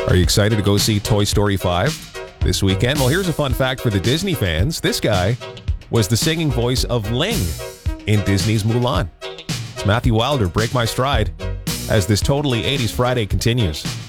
Are you excited to go see Toy Story 5 this weekend? Well, here's a fun fact for the Disney fans. This guy was the singing voice of Ling in Disney's Mulan. It's Matthew Wilder, Break My Stride, as this Totally 80s Friday continues.